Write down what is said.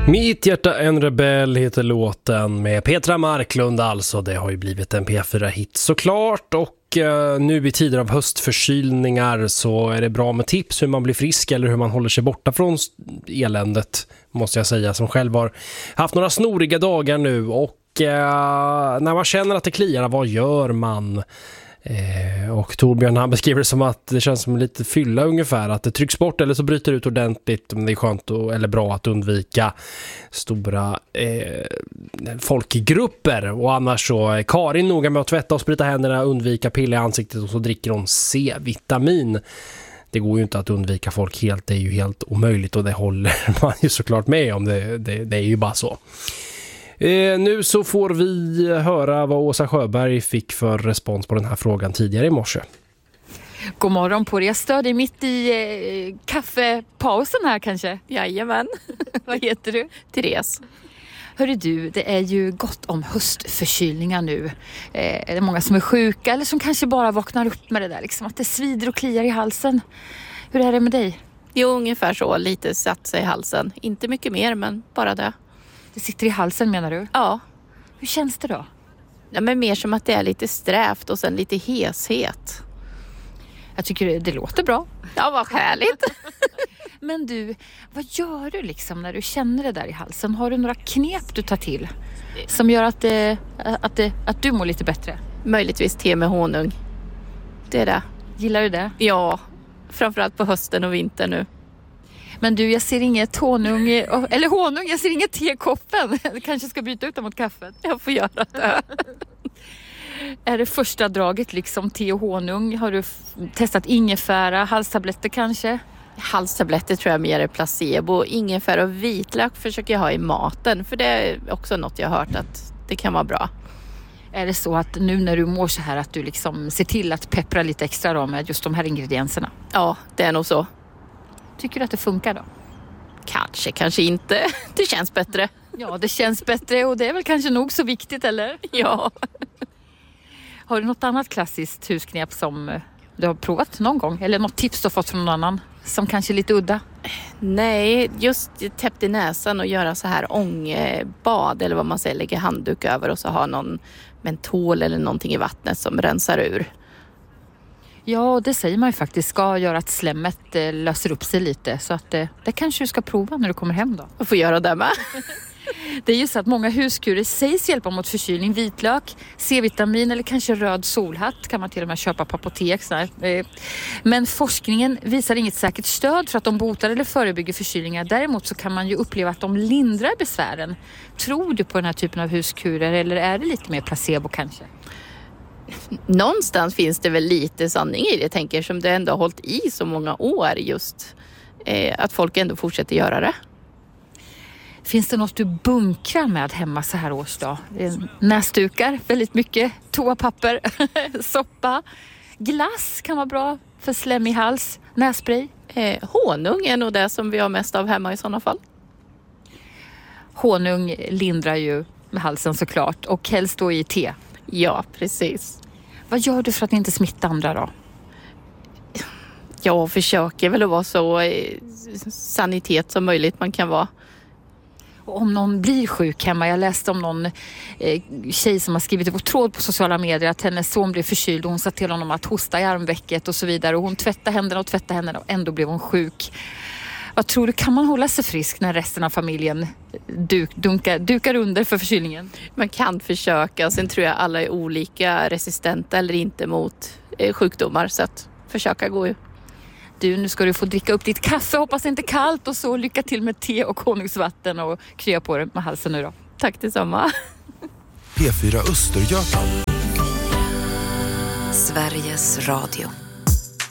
Mitt hjärta en rebell heter låten med Petra Marklund alltså. Det har ju blivit en P4-hit såklart, och nu i tider av höstförkylningar så är det bra med tips hur man blir frisk eller hur man håller sig borta från eländet, måste jag säga, som själv har haft några snoriga dagar nu. Och när man känner att det kliar, vad gör man? Och Torbjörn, han beskriver det som att det känns som lite fylla ungefär, att det trycks bort eller så bryter ut ordentligt, men det är skönt eller bra att undvika stora folkgrupper. Och annars så är Karin noga med att tvätta och sprita händerna, undvika pilla i ansiktet, och så dricker hon C-vitamin. Det går ju inte att undvika folk helt, det är ju helt omöjligt, och det håller man ju såklart med om, det är ju bara så. Nu så får vi höra vad Åsa Sjöberg fick för respons på den här frågan tidigare i morse. God morgon på dig. Jag stör dig mitt i kaffepausen här kanske. Jajamän. Vad heter du? Therese. Hörru du, det är ju gott om höstförkylningar nu. Är det många som är sjuka eller som kanske bara vaknar upp med det där, liksom att det svider och kliar i halsen. Hur är det med dig? Jo, ungefär så. Lite satt sig i halsen. Inte mycket mer, men bara det. Det sitter i halsen, menar du? Ja. Hur känns det då? Ja, men mer som att det är lite strävt och sen lite heshet. Jag tycker det låter bra. Ja, vad härligt. Men du, vad gör du liksom när du känner det där i halsen? Har du några knep du tar till som gör att du mår lite bättre? Möjligtvis te med honung. Det är det. Gillar du det? Ja, framförallt på hösten och vintern nu. Men du, jag ser inget honung, jag ser inget tekoppen. Jag kanske ska byta ut det mot kaffet. Jag får göra det. Är det första draget liksom te och honung? Har du testat ingefära, halstabletter kanske? Halstabletter tror jag mer är placebo. Ingefära och vitlök försöker jag ha i maten. För det är också något jag har hört att det kan vara bra. Är det så att nu när du mår så här att du liksom ser till att peppra lite extra då med just de här ingredienserna? Ja, det är nog så. Tycker du att det funkar då? Kanske inte. Det känns bättre. Ja, det känns bättre, och det är väl kanske nog så viktigt, eller? Ja. Har du något annat klassiskt husknep som du har provat någon gång? Eller något tips du har fått från någon annan som kanske är lite udda? Nej, just täppt i näsan och göra så här ångbad, eller vad man säger, lägga handduk över och så ha någon mentol eller någonting i vattnet som rensar ur. Ja, det säger man ju faktiskt ska göra att slemmet löser upp sig lite. Så att det kanske du ska prova när du kommer hem då. Jag får göra det med. Det är ju så att många huskurer sägs hjälpa mot förkylning. Vitlök, C-vitamin eller kanske röd solhatt kan man till och med köpa på apotek. Men forskningen visar inget säkert stöd för att de botar eller förebygger förkylningar. Däremot så kan man ju uppleva att de lindrar besvären. Tror du på den här typen av huskurer, eller är det lite mer placebo kanske? Någonstans finns det väl lite sanning i det, tänker, som det ändå har hållit i så många år, just att folk ändå fortsätter göra det. Finns det något du bunkrar med hemma så här års dag? Näsdukar, väldigt mycket, toapapper, soppa, glass kan vara bra för slem i hals, nässpray. Honung är nog det som vi har mest av hemma i sådana fall. Honung lindrar ju med halsen såklart, och helst då i te. Ja, precis. Vad gör du för att inte smitta andra då? Jag försöker väl att vara så sanitet som möjligt man kan vara. Och om någon blir sjuk hemma, jag läste om någon tjej som har skrivit på tråd på sociala medier att hennes son blev förkyld och hon sa till honom att hosta i armvecket och så vidare, och hon tvättade händerna och ändå blev hon sjuk. Vad tror du, kan man hålla sig frisk när resten av familjen dukar under för förkylningen? Man kan försöka, sen tror jag alla är olika resistenta eller inte mot sjukdomar, så att försöka gå ju. Du, nu ska du få dricka upp ditt kaffe, hoppas det inte är kallt, och så lycka till med te och honungsvatten och krya på det med halsen nu då. Tack detsamma. P4 Östergötland. Sveriges Radio.